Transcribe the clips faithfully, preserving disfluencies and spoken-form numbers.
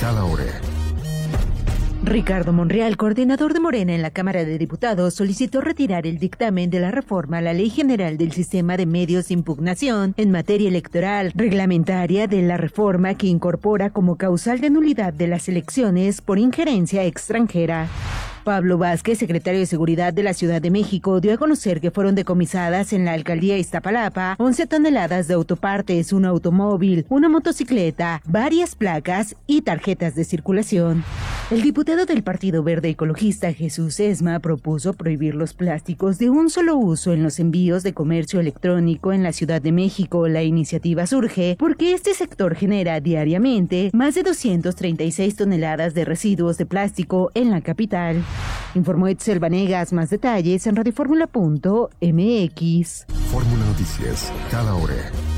cada hora. Ricardo Monreal, coordinador de Morena en la Cámara de Diputados, solicitó retirar el dictamen de la reforma a la Ley General del Sistema de Medios de Impugnación en materia electoral, reglamentaria de la reforma que incorpora como causal de nulidad de las elecciones por injerencia extranjera. Pablo Vázquez, secretario de Seguridad de la Ciudad de México, dio a conocer que fueron decomisadas en la alcaldía Iztapalapa once toneladas de autopartes, un automóvil, una motocicleta, varias placas y tarjetas de circulación. El diputado del Partido Verde Ecologista Jesús Esma propuso prohibir los plásticos de un solo uso en los envíos de comercio electrónico en la Ciudad de México. La iniciativa surge porque este sector genera diariamente más de doscientas treinta y seis toneladas de residuos de plástico en la capital. Informó Etzel Vanegas. Más detalles en radioformula punto m x. Fórmula Noticias, cada hora.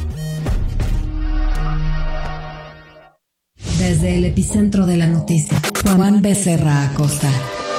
Desde el epicentro de la noticia, Juan Becerra Acosta.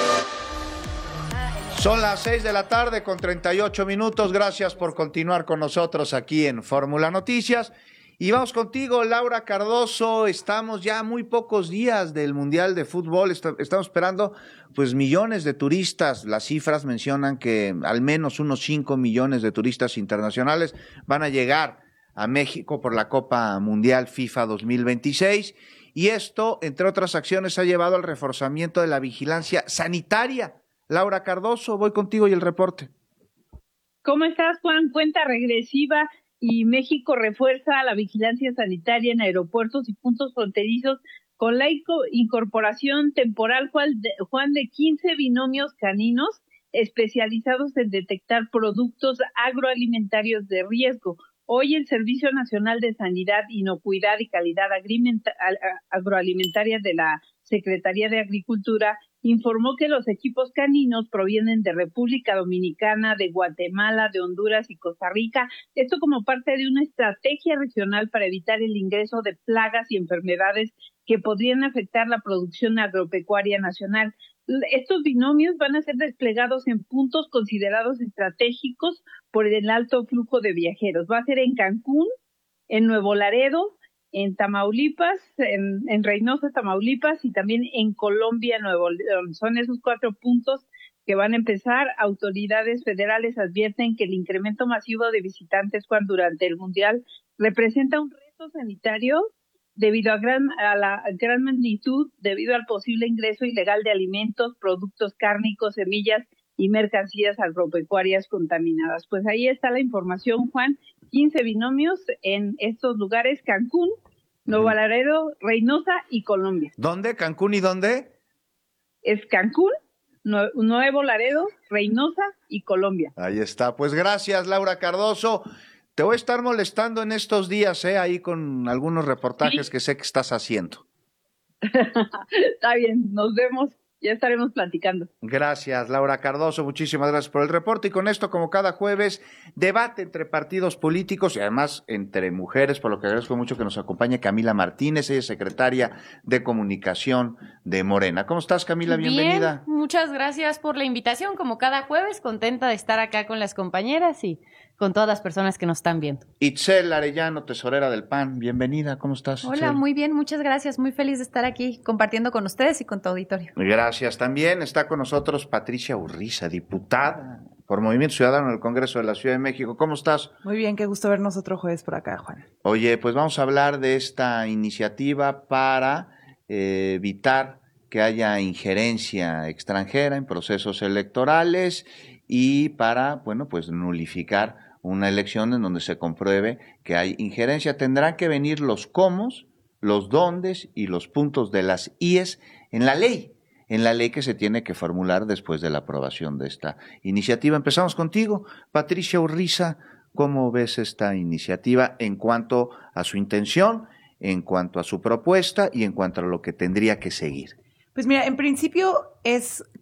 Son las seis de la tarde con treinta y ocho minutos. Gracias por continuar con nosotros aquí en Fórmula Noticias. Y vamos contigo, Laura Cardoso. Estamos ya a muy pocos días del Mundial de Fútbol. Estamos esperando pues millones de turistas. Las cifras mencionan que al menos unos cinco millones de turistas internacionales van a llegar a México por la Copa Mundial FIFA dos mil veintiséis. Y esto, entre otras acciones, ha llevado al reforzamiento de la vigilancia sanitaria. Laura Cardoso, voy contigo y el reporte. ¿Cómo estás, Juan? Cuenta regresiva. Y México refuerza la vigilancia sanitaria en aeropuertos y puntos fronterizos con la incorporación temporal, Juan, de, Juan, de quince binomios caninos especializados en detectar productos agroalimentarios de riesgo. Hoy el Servicio Nacional de Sanidad, Inocuidad y Calidad Agroalimentaria de la Secretaría de Agricultura informó que los equipos caninos provienen de República Dominicana, de Guatemala, de Honduras y Costa Rica. Esto como parte de una estrategia regional para evitar el ingreso de plagas y enfermedades que podrían afectar la producción agropecuaria nacional. Estos binomios van a ser desplegados en puntos considerados estratégicos por el alto flujo de viajeros. Va a ser en Cancún, en Nuevo Laredo, en Tamaulipas, en, en Reynosa, Tamaulipas, y también en Colombia, Nuevo León. Son esos cuatro puntos que van a empezar. Autoridades federales advierten que el incremento masivo de visitantes, Juan, durante el Mundial representa un reto sanitario debido a, gran, a la gran magnitud, debido al posible ingreso ilegal de alimentos, productos cárnicos, semillas y mercancías agropecuarias contaminadas. Pues ahí está la información, Juan. quince binomios en estos lugares: Cancún, Nuevo Laredo, Reynosa y Colombia. ¿Dónde? ¿Cancún y dónde? Es Cancún, Nuevo Laredo, Reynosa y Colombia. Ahí está. Pues gracias, Laura Cardoso. Te voy a estar molestando en estos días, ¿eh? Ahí con algunos reportajes ¿Sí? que sé que estás haciendo. Está bien, nos vemos. Ya estaremos platicando. Gracias, Laura Cardoso. Muchísimas gracias por el reporte. Y con esto, como cada jueves, debate entre partidos políticos y además entre mujeres, por lo que agradezco mucho que nos acompañe Camila Martínez, ella es secretaria de Comunicación de Morena. ¿Cómo estás, Camila? Bienvenida. Bien, muchas gracias por la invitación. Como cada jueves, contenta de estar acá con las compañeras y con todas las personas que nos están viendo. Itzel Arellano, tesorera del P A N. Bienvenida. ¿Cómo estás, Hola, Itzel? Muy bien, muchas gracias. Muy feliz de estar aquí compartiendo con ustedes y con tu auditorio. Gracias. También está con nosotros Patricia Urriza, diputada por Movimiento Ciudadano en el Congreso de la Ciudad de México. ¿Cómo estás? Muy bien, qué gusto vernos otro jueves por acá, Juan. Oye, pues vamos a hablar de esta iniciativa para eh, evitar que haya injerencia extranjera en procesos electorales y para, bueno, pues nulificar una elección en donde se compruebe que hay injerencia. Tendrán que venir los comos, los dóndes y los puntos de las íes en la ley, en la ley que se tiene que formular después de la aprobación de esta iniciativa. Empezamos contigo, Patricia Urriza. ¿Cómo ves esta iniciativa en cuanto a su intención, en cuanto a su propuesta y en cuanto a lo que tendría que seguir? Pues mira, en principio es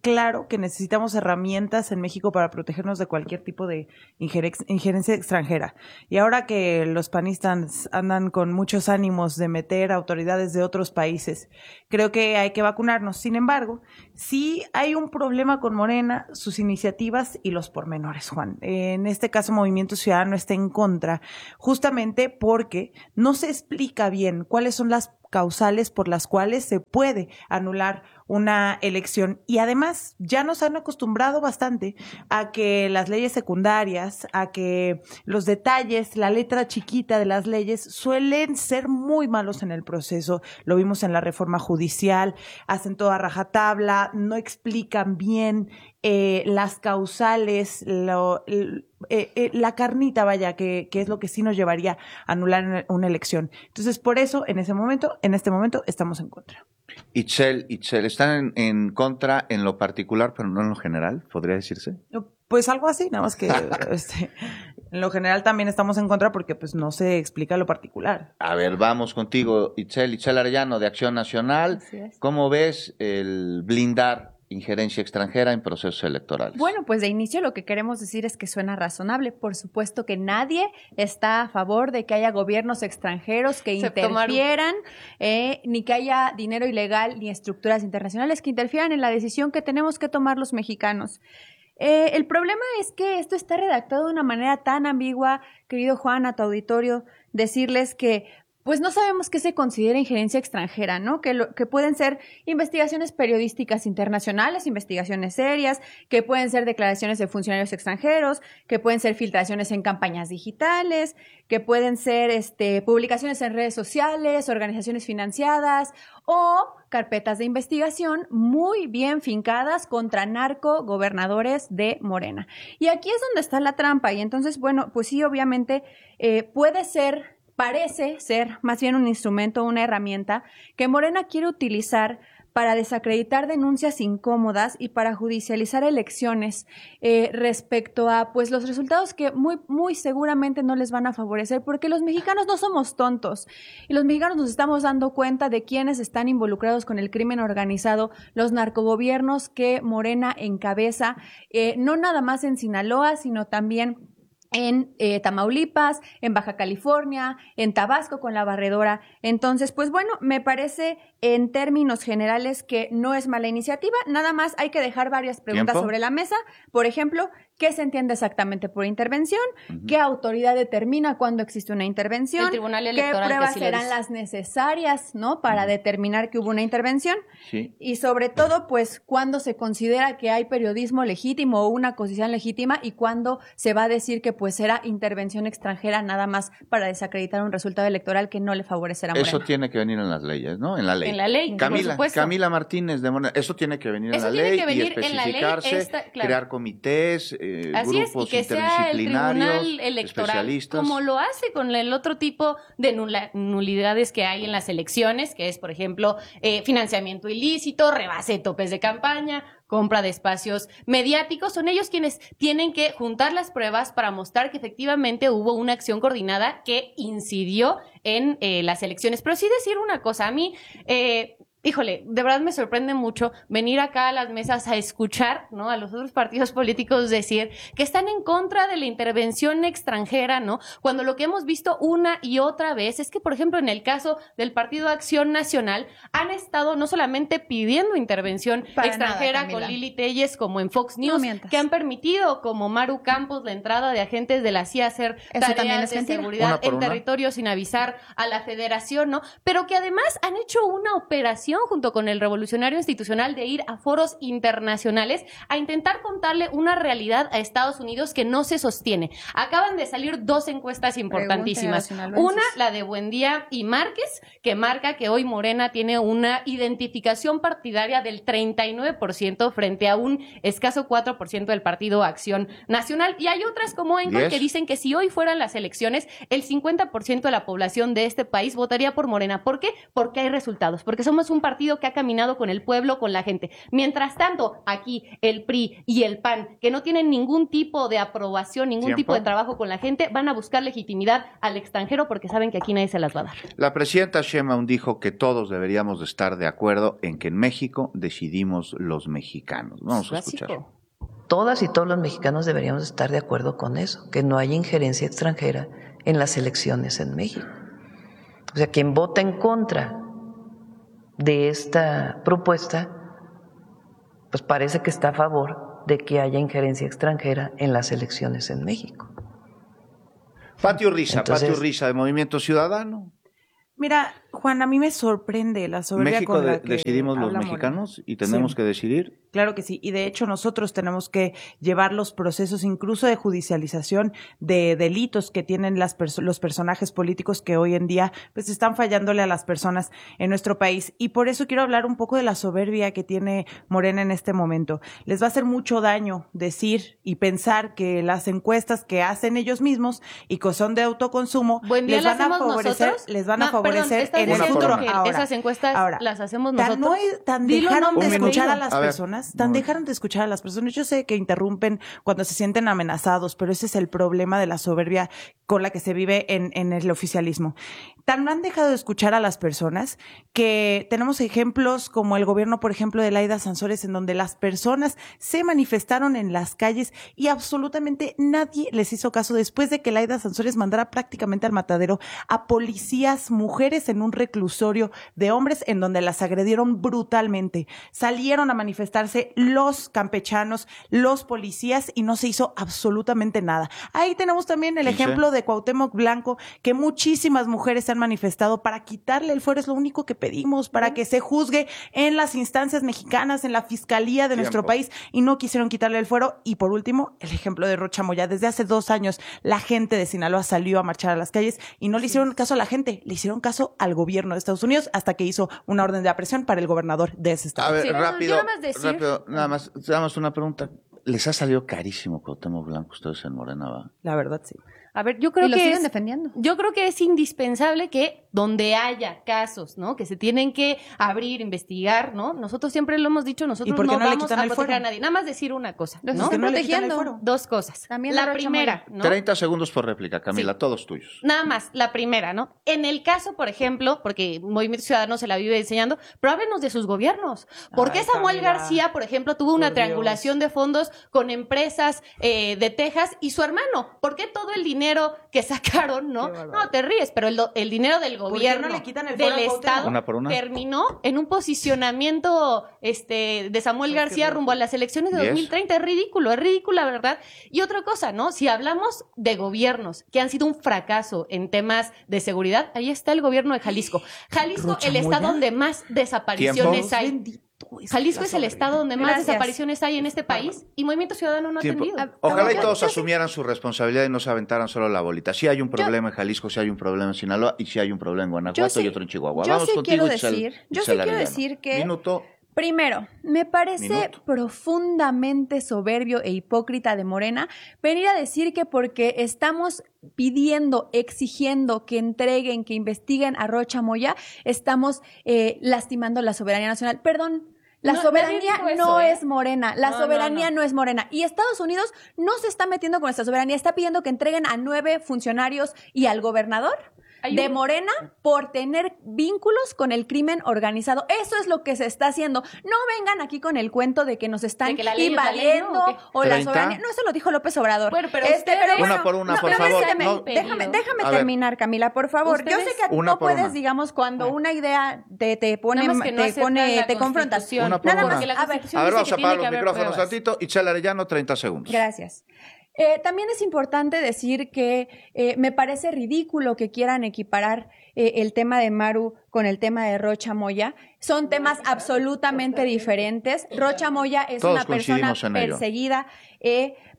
claro que necesitamos herramientas en México para protegernos de cualquier tipo de injerencia, injerencia extranjera. Y ahora que los panistas andan con muchos ánimos de meter autoridades de otros países, creo que hay que vacunarnos. Sin embargo, sí hay un problema con Morena, sus iniciativas y los pormenores, Juan. En este caso, Movimiento Ciudadano está en contra, justamente porque no se explica bien cuáles son las causales por las cuales se puede anular una elección. Y además ya nos han acostumbrado bastante a que las leyes secundarias, a que los detalles, la letra chiquita de las leyes suelen ser muy malos en el proceso. Lo vimos en la reforma judicial, hacen toda rajatabla, no explican bien eh, las causales, lo, eh, eh, la carnita, vaya, que, que es lo que sí nos llevaría a anular una elección. Entonces, por eso, en ese momento, en este momento, estamos en contra. Itzel, Itzel, ¿están en, en contra en lo particular, pero no en lo general, podría decirse? Pues algo así, nada más que este, en lo general también estamos en contra porque pues no se explica lo particular. A ver, vamos contigo, Itzel, Itzel Arellano, de Acción Nacional. ¿Cómo ves el blindar injerencia extranjera en procesos electorales? Bueno, pues de inicio lo que queremos decir es que suena razonable. Por supuesto que nadie está a favor de que haya gobiernos extranjeros que interfieran, eh, ni que haya dinero ilegal, ni estructuras internacionales que interfieran en la decisión que tenemos que tomar los mexicanos. Eh, el problema es que esto está redactado de una manera tan ambigua, querido Juan, a tu auditorio, decirles que pues no sabemos qué se considera injerencia extranjera, ¿no? Que, lo, que pueden ser investigaciones periodísticas internacionales, investigaciones serias, que pueden ser declaraciones de funcionarios extranjeros, que pueden ser filtraciones en campañas digitales, que pueden ser este, publicaciones en redes sociales, organizaciones financiadas o carpetas de investigación muy bien fincadas contra narcogobernadores de Morena. Y aquí es donde está la trampa. Y entonces, bueno, pues sí, obviamente eh, puede ser... Parece ser más bien un instrumento, una herramienta que Morena quiere utilizar para desacreditar denuncias incómodas y para judicializar elecciones eh, respecto a pues los resultados que muy, muy seguramente no les van a favorecer, porque los mexicanos no somos tontos y los mexicanos nos estamos dando cuenta de quiénes están involucrados con el crimen organizado, los narcogobiernos que Morena encabeza, eh, no nada más en Sinaloa, sino también en eh, Tamaulipas, en Baja California, en Tabasco con la barredora. Entonces, pues bueno, me parece en términos generales que no es mala iniciativa, nada más hay que dejar varias preguntas ¿Tiempo? sobre la mesa. Por ejemplo, ¿qué se entiende exactamente por intervención? Uh-huh. ¿Qué autoridad determina cuándo existe una intervención? El Tribunal Electoral. ¿Qué pruebas sí serán las necesarias, ¿no? Para uh-huh. determinar que hubo una intervención. Sí. Y sobre todo, pues, ¿cuándo se considera que hay periodismo legítimo o una acusación legítima y cuándo se va a decir que pues era intervención extranjera nada más para desacreditar un resultado electoral que no le favorecerá a Morena? Eso tiene que venir en las leyes, ¿no? En la ley. En la ley, Camila, por supuesto. Camila Martínez de Morena, eso tiene que venir eso en la tiene ley que venir y especificarse, en la ley esta, claro. crear comités, eh, Así grupos es, y que sea el Tribunal Electoral, como lo hace con el otro tipo de nula, nulidades que hay en las elecciones, que es, por ejemplo, eh, financiamiento ilícito, rebase de topes de campaña, compra de espacios mediáticos. Son ellos quienes tienen que juntar las pruebas para mostrar que efectivamente hubo una acción coordinada que incidió en eh, las elecciones. Pero sí decir una cosa, a mí... Eh, Híjole, de verdad me sorprende mucho venir acá a las mesas a escuchar, ¿no?, a los otros partidos políticos decir que están en contra de la intervención extranjera, ¿no? Cuando lo que hemos visto una y otra vez es que, por ejemplo, en el caso del Partido Acción Nacional, han estado no solamente pidiendo intervención Para extranjera nada, con Lili Telles, como en Fox News, no que han permitido, como Maru Campos, la entrada de agentes de la C I A a hacer Eso tareas de mentira. seguridad en una. territorio sin avisar a la Federación, ¿no? Pero que además han hecho una operación junto con el Revolucionario Institucional de ir a foros internacionales a intentar contarle una realidad a Estados Unidos que no se sostiene. Acaban de salir dos encuestas importantísimas. Una, la de Buendía y Márquez, que marca que hoy Morena tiene una identificación partidaria del treinta y nueve por ciento frente a un escaso cuatro por ciento del Partido Acción Nacional. Y hay otras como Encol yes. que dicen que si hoy fueran las elecciones, el cincuenta por ciento de la población de este país votaría por Morena. ¿Por qué? Porque hay resultados. Porque somos un un partido que ha caminado con el pueblo, con la gente. Mientras tanto, aquí el P R I y el P A N, que no tienen ningún tipo de aprobación, ningún ¿Tiempo? tipo de trabajo con la gente, van a buscar legitimidad al extranjero porque saben que aquí nadie se las va a dar. La presidenta Sheinbaum dijo que todos deberíamos de estar de acuerdo en que en México decidimos los mexicanos. Vamos a escuchar. Todas y todos los mexicanos deberíamos estar de acuerdo con eso, que no haya injerencia extranjera en las elecciones en México. O sea, quien vota en contra de esta propuesta, pues parece que está a favor de que haya injerencia extranjera en las elecciones en México. Patio Risa, Entonces, Patio Risa de Movimiento Ciudadano. Mira, Juan, a mí me sorprende la soberbia México con la de, que decidimos los habla mexicanos Morena. y tenemos Sí. que decidir. Claro que sí, y de hecho nosotros tenemos que llevar los procesos incluso de judicialización de delitos que tienen las perso- los personajes políticos que hoy en día pues están fallándole a las personas en nuestro país, y por eso quiero hablar un poco de la soberbia que tiene Morena en este momento. Les va a hacer mucho daño decir y pensar que las encuestas que hacen ellos mismos y que son de autoconsumo Buen día les las van a hacemos favorecer, nosotros. les van a Ma, perdón, favorecer ¿estás en el diciendo futuro. que Ahora, esas encuestas ahora, las hacemos tan, nosotros? no es- tan Dilo dejaron nombre, de escuchar apellido. a las A ver, personas, tan muy dejaron de escuchar a las personas. Yo sé que interrumpen cuando se sienten amenazados, pero ese es el problema de la soberbia con la que se vive en, en el oficialismo. Tan han dejado de escuchar a las personas que tenemos ejemplos como el gobierno, por ejemplo, de Laida Sansores, en donde las personas se manifestaron en las calles y absolutamente nadie les hizo caso después de que Laida Sansores mandara prácticamente al matadero a policías, mujeres en un reclusorio de hombres en donde las agredieron brutalmente. Salieron a manifestarse los campechanos, los policías, y no se hizo absolutamente nada. Ahí tenemos también el Sí, sí. ejemplo de Cuauhtémoc Blanco, que muchísimas mujeres se han manifestado para quitarle el fuero. Es lo único que pedimos, para que se juzgue en las instancias mexicanas, en la fiscalía de nuestro Tiempo. país, y no quisieron quitarle el fuero. Y por último, el ejemplo de Rocha Moya. Desde hace dos años la gente de Sinaloa salió a marchar a las calles y no le hicieron caso a la gente, le hicieron caso al gobierno de Estados Unidos hasta que hizo una orden de aprehensión para el gobernador de ese estado. A ver, Sí, no, rápido, yo nada más decir- rápido, nada más, nada más una pregunta. ¿Les ha salido carísimo Cuauhtémoc Blanco ustedes en Morena, va? La verdad, sí. A ver, yo creo Y lo que siguen es, defendiendo. yo creo que es indispensable que donde haya casos, ¿no? Que se tienen que abrir, investigar, ¿no? Nosotros siempre lo hemos dicho, nosotros ¿Y por qué no, no le vamos quitan a el proteger fuero? a nadie. Nada más decir una cosa, Los ¿no? están no le quitan el protegiendo. fuero? Dos cosas. También la la Rocha primera, Moya. ¿no? treinta segundos por réplica, Camila, Sí. todos tuyos. Nada más, la primera, ¿no? En el caso, por ejemplo, porque Movimiento Ciudadano se la vive enseñando, pero háblenos de sus gobiernos. ¿Por qué Ay, Samuel Camila. García, por ejemplo, tuvo una Por triangulación de fondos con empresas eh, de Texas y su hermano? ¿Por qué todo el dinero que sacaron, no? Qué bárbaro. No, te ríes, pero el, do- el dinero del qué gobierno no le quitan el del fuero a Cuauhtémoc? Estado Una por una. terminó en un posicionamiento este, de Samuel Ay, qué García loco. rumbo a las elecciones de Yes. dos mil treinta. Es ridículo, es ridícula, ¿verdad? Y otra cosa, ¿no? Si hablamos de gobiernos que han sido un fracaso en temas de seguridad, ahí está el gobierno de Jalisco. Jalisco, Rocha el Moya. estado donde más desapariciones Tiempo. hay. Bendito, es Jalisco la es el soberbia. estado donde más Gracias. desapariciones hay en este país y Movimiento Ciudadano no ha Tiempo. atendido. Ah, Ojalá y yo- todos yo sí- asumieran su responsabilidad y no se aventaran solo la bolita. Sí hay un problema en Jalisco, sí hay un problema en Sinaloa y sí hay un problema en Guanajuato Yo sí- y otro en Chihuahua. yo Vamos sí contigo, quiero Itzel- decir- yo sí Itzel quiero Arellano. decir que- Minuto. Primero, me parece Minuto. profundamente soberbio e hipócrita de Morena venir a decir que porque estamos pidiendo, exigiendo que entreguen, que investiguen a Rocha Moya, estamos eh, lastimando la soberanía nacional. Perdón. La No, soberanía nadie dijo no eso, ¿eh? es morena, la No, no, soberanía no. no es morena. Y Estados Unidos no se está metiendo con esta soberanía, está pidiendo que entreguen a nueve funcionarios y al gobernador Hay de un- Morena por tener vínculos con el crimen organizado. Eso es lo que se está haciendo. No vengan aquí con el cuento de que nos están De que la ley es la ley, invadiendo ¿no? ¿O qué? o la ¿treinta? soberanía. No, eso lo dijo López Obrador. Bueno, pero Este, ustedes- pero bueno, Una por una, no, por no, favor. permíteme, No. déjame, déjame A ver. terminar, Camila, por favor. Yo sé Ustedes- que a ti Una no por puedes, una. digamos, cuando una idea te, te pone, Nada más que no te aceptan pone, la te confrontas. Constitución. Una por Nada una. más, Porque la a ver, Constitución A ver, dice vamos que a tiene apagar que los haber micrófonos pruebas. tantito. Itzel Arellano, treinta segundos. Gracias. Eh, también es importante decir que eh, me parece ridículo que quieran equiparar eh, el tema de Maru con el tema de Rocha Moya. Son temas absolutamente diferentes. Rocha Moya es Todos una persona coincidimos en ello. perseguida eh,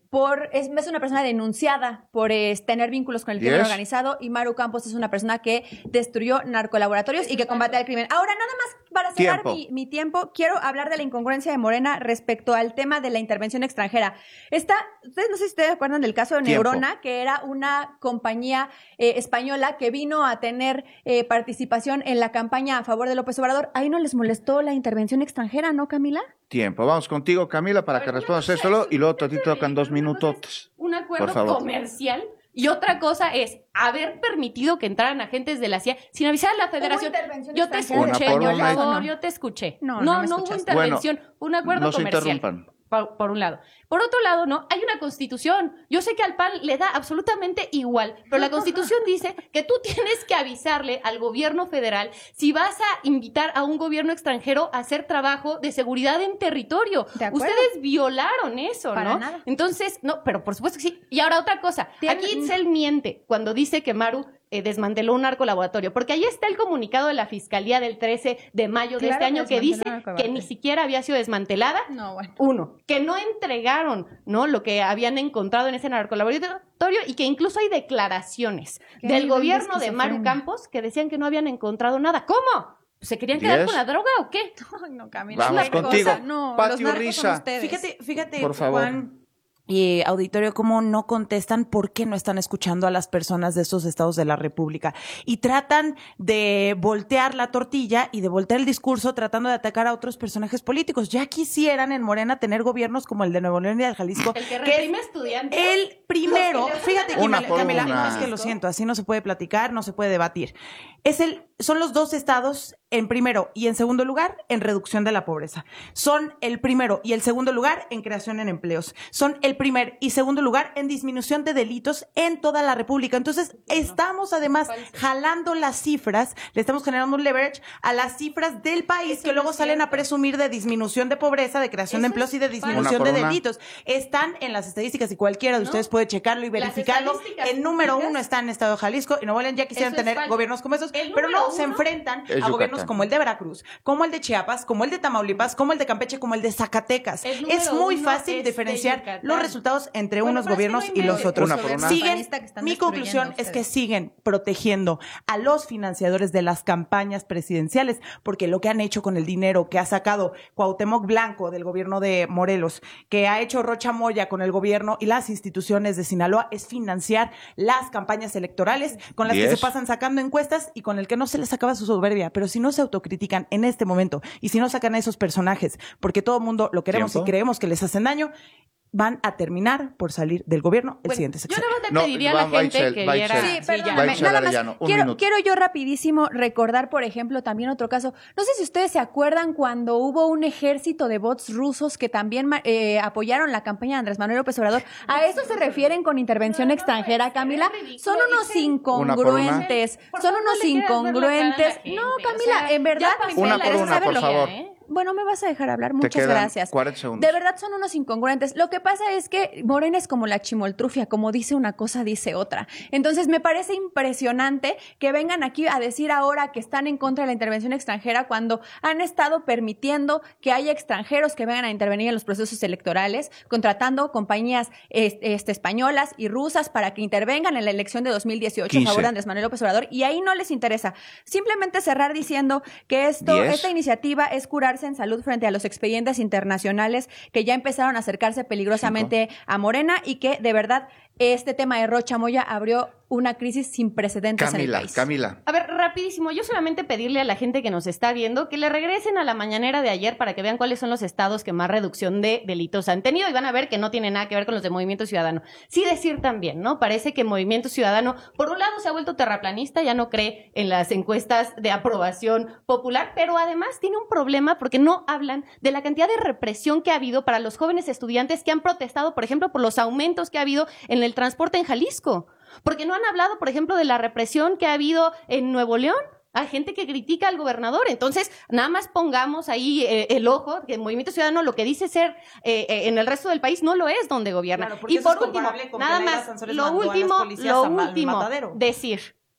por es, es una persona denunciada por es, tener vínculos con el crimen yes. organizado, y Maru Campos es una persona que destruyó narcolaboratorios y que combate el crimen. Ahora, nada más para cerrar tiempo. Mi, mi tiempo, quiero hablar de la incongruencia de Morena respecto al tema de la intervención extranjera. Esta, ustedes no sé si ustedes acuerdan del caso de tiempo. Neurona, que era una compañía eh, española que vino a tener eh, participación en la campaña a favor de López Obrador. Ahí no les molestó la intervención extranjera, ¿no, Camila? Tiempo. Vamos contigo, Camila, para que respondas esto y luego a ti te tocan dos minutos. Un acuerdo comercial. Y otra cosa es haber permitido que entraran agentes de la C I A sin avisar a la Federación. Yo te escuché, una por favor, yo te escuché. No, no, no, no hubo intervención. Bueno, un acuerdo no comercial. Se interrumpan. Por, por un lado. Por otro lado, no, hay una Constitución. Yo sé que al P A N le da absolutamente igual, pero la Constitución dice que tú tienes que avisarle al gobierno federal si vas a invitar a un gobierno extranjero a hacer trabajo de seguridad en territorio. Ustedes violaron eso, Para ¿no? nada. Entonces, no, pero por supuesto que sí. Y ahora otra cosa. Aquí Itzel miente cuando dice que Maru Eh, desmanteló un narcolaboratorio, porque ahí está el comunicado de la Fiscalía del trece de mayo de claro este año que, que dice que ni siquiera había sido desmantelada. No, bueno. Uno, que no entregaron, ¿no?, lo que habían encontrado en ese narcolaboratorio, y que incluso hay declaraciones del gobierno de Maru Campos que decían que no habían encontrado nada. ¿Cómo? ¿Se querían quedar yes. con la droga o qué? Ay, no, Camila. Vamos contigo. No, Patio Risa. Fíjate, fíjate, por favor. Juan y auditorio, cómo no contestan, por qué no están escuchando a las personas de estos estados de la República. Y tratan de voltear la tortilla y de voltear el discurso tratando de atacar a otros personajes políticos. Ya quisieran en Morena tener gobiernos como el de Nuevo León y el Jalisco. El que reprime estudiantes. El primero, fíjate, una Camila, Camila una. no, es que lo siento, así no se puede platicar, no se puede debatir. Es el, son los dos estados en primero y en segundo lugar en reducción de la pobreza. Son el primero y el segundo lugar en creación en empleos. Son el primer y segundo lugar en disminución de delitos en toda la República. Entonces, estamos además jalando las cifras, le estamos generando un leverage a las cifras del país que luego salen a presumir de disminución de pobreza, de creación de empleos y de disminución de delitos. Están en las estadísticas y cualquiera de ustedes puede checarlo y verificarlo. El número uno está en el estado de Jalisco y Nuevo León. Ya quisieran tener gobiernos como esos, pero no, se enfrentan a gobiernos como el de Veracruz, como el de Chiapas, como el de Tamaulipas, como el de Campeche, como el de Zacatecas. Es muy fácil diferenciar los resultados entre bueno, unos gobiernos y los otros. Una una. Siguen, mi conclusión es que siguen protegiendo a los financiadores de las campañas presidenciales, porque lo que han hecho con el dinero que ha sacado Cuauhtémoc Blanco del gobierno de Morelos, que ha hecho Rocha Moya con el gobierno y las instituciones de Sinaloa, es financiar las campañas electorales con las yes. que se pasan sacando encuestas y con el que no se les acaba su soberbia. Pero si no se autocritican en este momento y si no sacan a esos personajes, porque todo el mundo lo queremos ¿Tiempo? y creemos que les hacen daño, van a terminar por salir del gobierno el bueno, siguiente sexenio. Yo nada más le pediría no, a la gente que viera... Sí, perdóname, sí, nada más, quiero, quiero yo rapidísimo recordar, por ejemplo, también otro caso. No sé si ustedes se acuerdan cuando hubo un ejército de bots rusos que también eh, apoyaron la campaña de Andrés Manuel López Obrador. ¿A eso se refieren con intervención extranjera, Camila? Son unos incongruentes. Son unos incongruentes. No, Camila, en verdad... Una por una, por favor. Bueno, me vas a dejar hablar. Muchas gracias. cuarenta segundos. De verdad son unos incongruentes. Lo que pasa es que Morena es como la chimoltrufia, como dice una cosa, dice otra. Entonces me parece impresionante que vengan aquí a decir ahora que están en contra de la intervención extranjera cuando han estado permitiendo que haya extranjeros que vengan a intervenir en los procesos electorales, contratando compañías este, este, españolas y rusas para que intervengan en la elección de dos mil dieciocho quince a favor de Andrés Manuel López Obrador, y ahí no les interesa. Simplemente cerrar diciendo que esto, diez esta iniciativa es curar en salud frente a los expedientes internacionales que ya empezaron a acercarse peligrosamente Cinco. a Morena, y que de verdad este tema de Rocha Moya abrió una crisis sin precedentes Camila, en el país. Camila. A ver, rapidísimo, yo solamente pedirle a la gente que nos está viendo que le regresen a la mañanera de ayer para que vean cuáles son los estados que más reducción de delitos han tenido, y van a ver que no tiene nada que ver con los de Movimiento Ciudadano. Sí decir también, ¿no? Parece que Movimiento Ciudadano, por un lado, se ha vuelto terraplanista, ya no cree en las encuestas de aprobación popular, pero además tiene un problema porque no hablan de la cantidad de represión que ha habido para los jóvenes estudiantes que han protestado, por ejemplo, por los aumentos que ha habido en el transporte en Jalisco. Porque no han hablado, por ejemplo, de la represión que ha habido en Nuevo León. Hay gente que critica al gobernador. Entonces, nada más pongamos ahí eh, el ojo, que el Movimiento Ciudadano lo que dice ser eh, eh, en el resto del país no lo es donde gobierna. Claro, y por último, nada más, lo último, lo último, decir,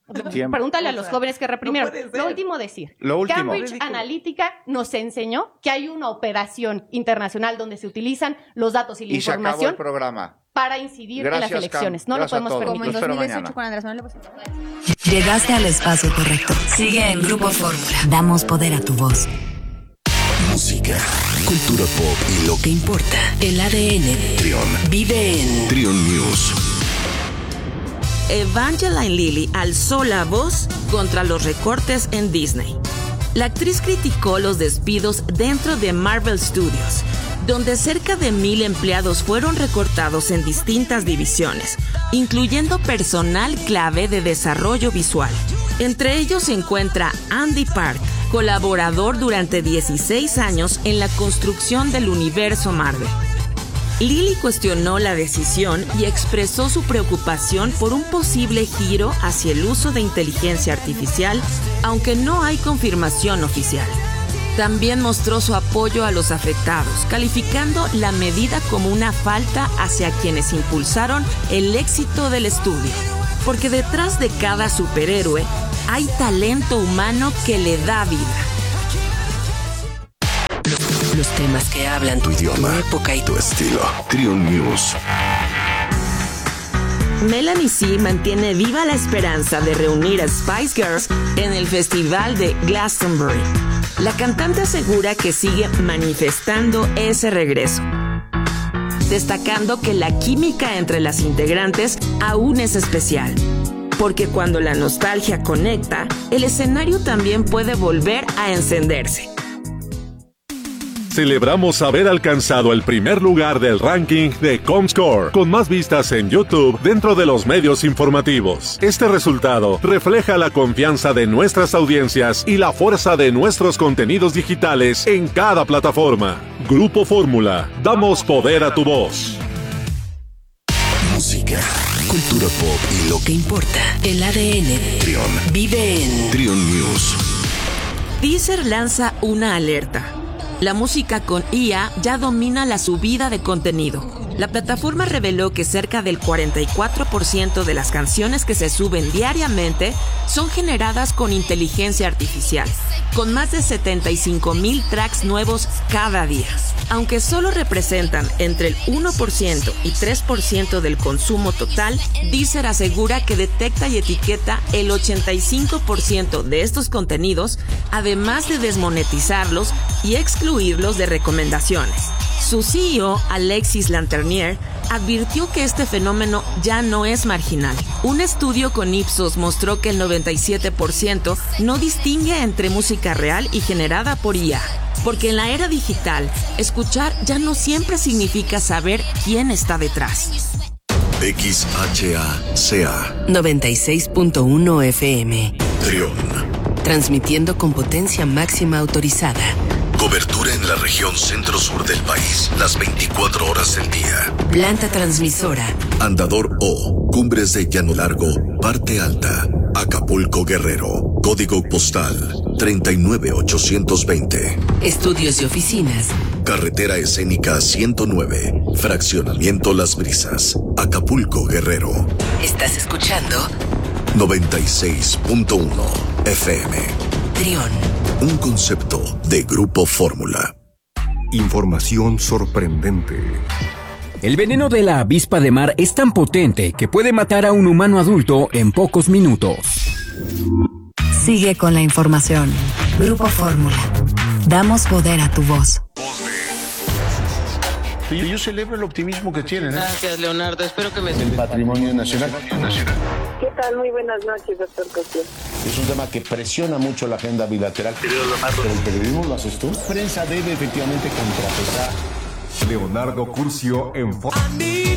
Tiempo. Pregúntale a los jóvenes que reprimieron. No lo último decir. Lo último. Cambridge Analytica nos enseñó que hay una operación internacional donde se utilizan los datos y la y información. Se acabó el programa. Para incidir Gracias, en las elecciones. Cam. No Gracias lo podemos permitir. Como en dos mil dieciocho con Andrés Manuel López Obrador. Llegaste al espacio correcto. Sigue en Grupo Fórmula. Damos poder a tu voz. Música, cultura pop y lo que importa. El A D N. Trión. Vive en Trión News. Evangeline Lilly alzó la voz contra los recortes en Disney. La actriz criticó los despidos dentro de Marvel Studios, donde cerca de mil empleados fueron recortados en distintas divisiones, incluyendo personal clave de desarrollo visual. Entre ellos se encuentra Andy Park, colaborador durante dieciséis años en la construcción del universo Marvel. Lilly cuestionó la decisión y expresó su preocupación por un posible giro hacia el uso de inteligencia artificial, aunque no hay confirmación oficial. También mostró su apoyo a los afectados, calificando la medida como una falta hacia quienes impulsaron el éxito del estudio. Porque detrás de cada superhéroe hay talento humano que le da vida. los temas que hablan tu idioma, tu época y tu estilo. Trión News. Melanie C mantiene viva la esperanza de reunir a Spice Girls en el festival de Glastonbury. La cantante asegura que sigue manifestando ese regreso, destacando que la química entre las integrantes aún es especial, porque cuando la nostalgia conecta, el escenario también puede volver a encenderse. Celebramos haber alcanzado el primer lugar del ranking de Comscore, con más vistas en YouTube dentro de los medios informativos. Este resultado refleja la confianza de nuestras audiencias y la fuerza de nuestros contenidos digitales en cada plataforma. Grupo Fórmula, damos poder a tu voz. Música, cultura pop y lo que importa. El A D N. Trión. Vive en Trión News. Deezer lanza una alerta. La música con I A ya domina la subida de contenido. La plataforma reveló que cerca del cuarenta y cuatro por ciento de las canciones que se suben diariamente son generadas con inteligencia artificial, con más de setenta y cinco mil tracks nuevos cada día. Aunque solo representan entre el uno por ciento y tres por ciento del consumo total, Deezer asegura que detecta y etiqueta el ochenta y cinco por ciento de estos contenidos, además de desmonetizarlos y excluirlos de recomendaciones. Su C E O, Alexis Lanternier, advirtió que este fenómeno ya no es marginal. Un estudio con Ipsos mostró que el noventa y siete por ciento no distingue entre música real y generada por I A, porque en la era digital, escuchar ya no siempre significa saber quién está detrás. X H A C A noventa y seis punto uno F M. Trión. Transmitiendo con potencia máxima autorizada. Cobertura en la región centro-sur del país, las veinticuatro horas del día. Planta transmisora. Andador O, Cumbres de Llano Largo, Parte Alta, Acapulco, Guerrero. Código postal treinta y nueve ochocientos veinte. Estudios y oficinas. Carretera escénica ciento nueve, Fraccionamiento Las Brisas, Acapulco, Guerrero. Estás escuchando noventa y seis punto uno F M. Trión. Un concepto de Grupo Fórmula. Información sorprendente. El veneno de la avispa de mar es tan potente que puede matar a un humano adulto en pocos minutos. Sigue con la información. Grupo Fórmula. Damos poder a tu voz. Yo celebro el optimismo que tienen. ¿eh? Gracias, Leonardo. Espero que me... El patrimonio nacional. ¿Qué tal? Muy buenas noches, doctor Cosío. Es un tema que presiona mucho la agenda bilateral. Pero el periodismo lo haces tú. La prensa debe efectivamente contrapesar. Leonardo Curcio en Fórmula.